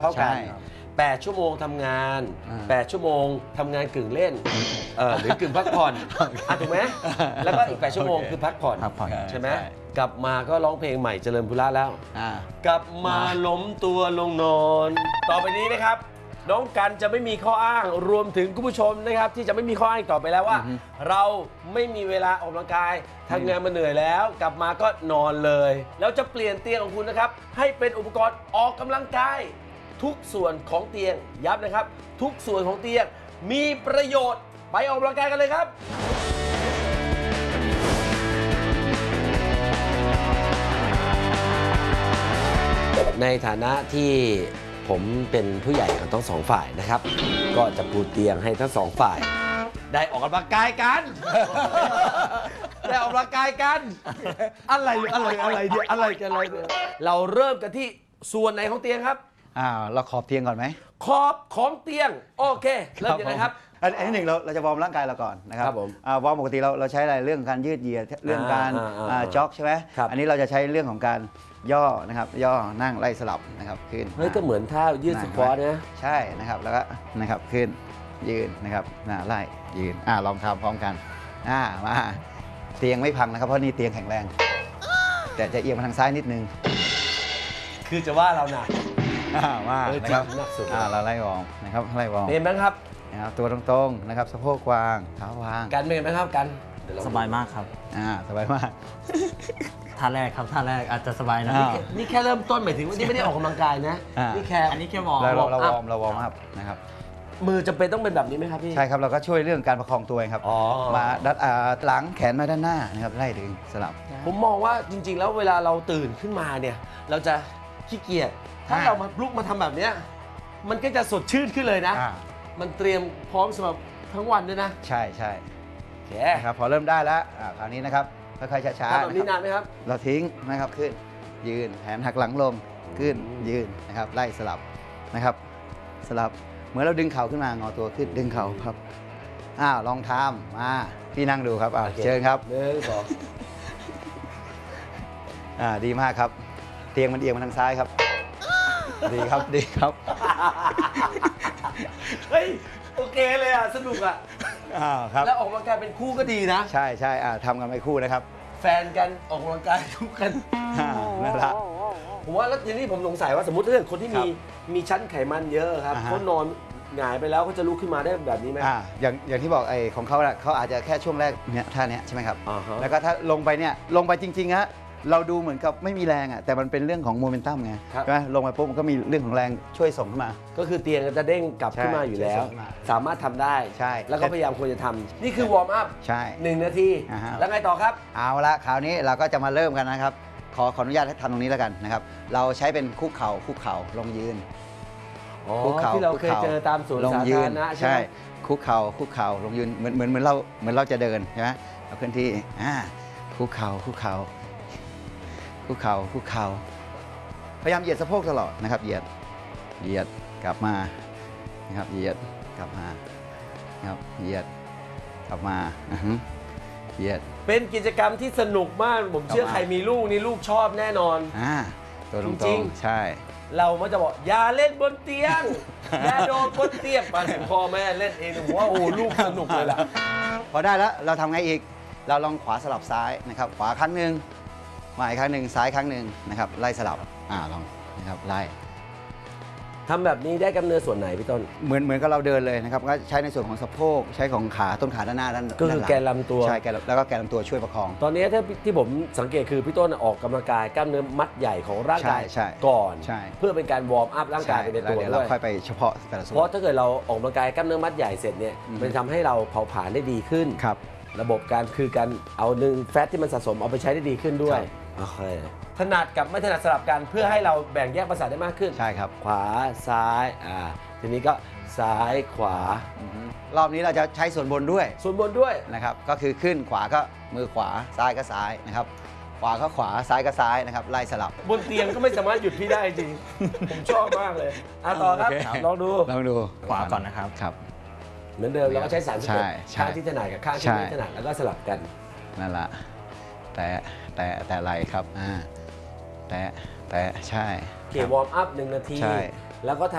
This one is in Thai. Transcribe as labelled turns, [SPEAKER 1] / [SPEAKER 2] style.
[SPEAKER 1] เท่ากัน8 ชั่วโมงทำงาน8 ชั่วโมงทำงานกึ่งเล่นหรือกึ่งพักผ่อนถูกไหมแล้วก็อีก8 ชั่วโมงคือพักผ่อนใช่ไหมกลับมาก็ร้องเพลงใหม่เจริญพุระแล้วกลับมาล้มตัวลงนอนต่อไปนี้นะครับน้องกันจะไม่มีข้ออ้างรวมถึงคุณผู้ชมนะครับที่จะไม่มีข้ออ้างต่อไปแล้วว่าเราไม่มีเวลาออกกำลังกายทำงานมาเหนื่อยแล้วกลับมาก็นอนเลยแล้วจะเปลี่ยนเตียงของคุณนะครับให้เป็นอุปกรณ์ออกกำลังกายทุกส่วนของเตียงย้ำนะครับทุกส่วนของเตียงมีประโยชน์ไปออกกำลังกายกันเลยครับในฐานะที่ผมเป็นผู้ใหญ่ของทั้งสองฝ่ายนะครับก็จะปูเตียงให้ทั้งสองฝ่ายได้ออกกำลังกายกันได้ออกกำลังกายกันอะไรเดี๋ยวอะไรกันเราเริ่มกันที่ส่วนไหนของเตียงครับ
[SPEAKER 2] เราขอบเตียงก่อนไหม
[SPEAKER 1] ขอบของเตียงโอเคเริ่มยังไงครับ
[SPEAKER 2] อันที่หนึ่งเราจะวอร์มร่างกายเราก่อนนะครับวอร์มปกติเราใช้อะไรเรื่องการยืดเหยียดเรื่องการจ็อกใช่ไหมอันนี้เราจะใช้เรื่องของการย่อนะครับย่อนั่งไล่สลับนะครับขึ้น
[SPEAKER 1] เฮ้ยก็เหมือนท่ายืดสควอตนะ
[SPEAKER 2] ใช่นะครับแล้วก็นะครับขึ้นยืนนะครับไล่ยืนลองทำพร้อมกันมาเตียงไม่พังนะครับเพราะนี่เตียงแข็งแรงแต่จะเอียงมาทางซ้ายนิดนึง
[SPEAKER 1] คือจะว่าเราหนัก
[SPEAKER 2] ว่านะครับเราไล่วอร์มนะครับไล่วอร์ม
[SPEAKER 1] เห็นไหมครับ
[SPEAKER 2] ตัวตรงๆนะครับสะโพกวางเท้าวาง
[SPEAKER 1] กันเป็นไหมครับกัน
[SPEAKER 3] สบายมากครับ
[SPEAKER 2] สบายมาก
[SPEAKER 3] ท่าแรกครับท่าแรกอาจจะสบายนะ
[SPEAKER 1] นี่แค่เริ่มต้นหมายถึงว่านี่ไม่ได้ออกกำลังกายนะนี่แค่
[SPEAKER 3] อันนี้แค่วอร์ม
[SPEAKER 2] เราวอร์มอัพนะครับ
[SPEAKER 1] มือจำเป็นต้องเป็นแบบนี้ไหมครับพี่
[SPEAKER 2] ใช่ครับเราก็ช่วยเรื่องการประคองตัวเองครับมาดัดหลังแขนมาด้านหน้านะครับไล่ดึงสลับ
[SPEAKER 1] ผมมองว่าจริงๆแล้วเวลาเราตื่นขึ้นมาเนี่ยเราจะขี้เกียจถ้าเรามาลุกมาทำแบบนี้มันก็จะสดชื่นขึ้นเลยนะมันเตรียมพร้อมสำหรับทั้งวันด้วยนะ
[SPEAKER 2] ใช่
[SPEAKER 1] โอเค
[SPEAKER 2] ครับพอเริ่มได้แล้วคราวนี้นะครับค่อยๆช้า
[SPEAKER 1] ๆแบบนี้นานไหมครับ
[SPEAKER 2] เราทิ้งนะครับขึ้นยืนแขนหักหลังลงขึ้นยืนนะครับไล่สลับนะครับสลับเหมือนเราดึงเข่าขึ้นมางอตัวขึ้นดึงเข่าครับลองทำมาพี่นั่งดูครับเชิญครับ
[SPEAKER 1] 1
[SPEAKER 2] 2ดีมากครับเตียงมันเอียงมาทางซ้ายครับดีครับ
[SPEAKER 1] เฮ้ยโอเคเลยสนุกครับแล้วออกกำลังกายเป็นคู่ก็ดีนะ
[SPEAKER 2] ใช่ทำกันไปคู่นะครับ
[SPEAKER 1] แฟนกันออกกำลังกายคู่กัน
[SPEAKER 2] นั่นแหละ
[SPEAKER 1] ผมว่าแล้วทีนี้ผมสงสัยว่าสมมติถ้าเกิดคนที่มีชั้นไขมันเยอะครับเขานอนหงายไปแล้วเขาจะลุกขึ้นมาได้แบบนี้ไหม
[SPEAKER 2] อย่างที่บอกของเขาเขาอาจจะแค่ช่วงแรกเนี่ยท่านี้ใช่ไหมครับแล้วก็ถ้าลงไปจริงๆฮะเราดูเหมือนกับไม่มีแรงแต่มันเป็นเรื่องของโมเมนตัมไงใช่ไหมลงไปปุ๊บมันก็มีเรื่องของแรงช่วยส่งขึ้นมา
[SPEAKER 1] ก็คือเตียงจะเด้งกลับขึ้นมาอยู่แล้วสามารถทำได้
[SPEAKER 2] ใช่
[SPEAKER 1] แล้วก็พยายามควรจะทำนี่คือวอร์มอัพ
[SPEAKER 2] ใช่
[SPEAKER 1] 1 นาทีแล้วไงต่อครับ
[SPEAKER 2] เอาละคราวนี้เราก็จะมาเริ่มกันนะครับขออนุญาตให้ทำตรงนี้แล้วกันนะครับเราใช้เป็นคุกเข่าลงยืน
[SPEAKER 1] ที่เราเคยเจอตามสวนสาธารณะใช่
[SPEAKER 2] คุกเข่าลงยืนเหมือนเราจะเดินใช่ไหมเราเคลื่อนที่คุกเข่าพยายามเหยียดสะโพกตลอดนะครับเหยียดกลับมานะครับเหยียดกลับมาครับเหยียดกลับมาเหยียด
[SPEAKER 1] เป็นกิจกรรมที่สนุกมากผมเชื่อใครมีลูกนี่ลูกชอบแน่นอน
[SPEAKER 2] ตัวตรงๆใช่
[SPEAKER 1] เรามักจะบอกอย่าเล่นบนเตียงอย่าโดนบนเตียงมาถึงพ่อแม่เล่นเองผมว่าโอ้ลูกสนุกเลยล่ะ
[SPEAKER 2] พอได้แล้วเราทำไงอีกเราลองขวาสลับซ้ายนะครับขวาครั้งหนึ่งมาอีกครั้งหนึ่งซ้ายครั้งหนึ่งนะครับไล่สลับลองนะครับไล่
[SPEAKER 1] ทำแบบนี้ได้กล้ามเนื้อส่วนไหนพี่ต้น
[SPEAKER 2] เหมือนกับเราเดินเลยนะครับก็ใช้ในส่วนของสะโพกใช้ของขาต้นขาด้านหน้าด้าน
[SPEAKER 1] ก็คือแกนลำตัว
[SPEAKER 2] ใช่แล้วก็แกนลำตัวช่วยประคอง
[SPEAKER 1] ตอนนี้ที่ผมสังเกตคือพี่ต้นออกกำลังกายกล้ามเนื้อมัดใหญ่ของร่างกายก่อนเพื่อเป็นการวอร์มอัพร่างกายไปในตัวด้วย
[SPEAKER 2] เราค่อยไปเฉพาะแต่ละส่วน
[SPEAKER 1] เพราะถ้าเกิดเราออกกำลังกายกล้ามเนื้อมัดใหญ่เสร็จเนี่ยมันทำให้เราเผาผลาญได้ดีขึ้น
[SPEAKER 2] ครับ
[SPEAKER 1] ระบบการคือการเอาแฟตที่มันสะสมเอาไปใช้ได้ดีขึ้นด้วยโอเคถนัดกับไม่ถนัดสลับกันเพื่อให้เราแบ่งแยกประสาทได้มากขึ้น
[SPEAKER 2] ใช่ครับ
[SPEAKER 1] ขวาซ้ายทีนี้ก็ซ้ายขว
[SPEAKER 2] ารอบนี้เราจะใช้ส่วนบนด้วยนะครับก็คือขึ้นขวาก็มือขวาซ้ายก็ซ้ายนะครับขวาก็ขวาซ้ายก็ซ้ายนะครับไล่สลับบ
[SPEAKER 1] นเตียงก็ไม่สามารถหยุดพี่ได้จริงผมชอบมากเลยต่อครับลองดู
[SPEAKER 3] ขวาก่อนนะครับ
[SPEAKER 1] เหมือนเดิมเราก็ใช้30ข้างที่ถนัดกับข้างที่ไม่ถนัดแล้วก็สลับกัน
[SPEAKER 2] นั่นแหละแต่ไหลครับแต่ใช่
[SPEAKER 1] เกี่ยววอร์มอัพ1 นาทีแล้วก็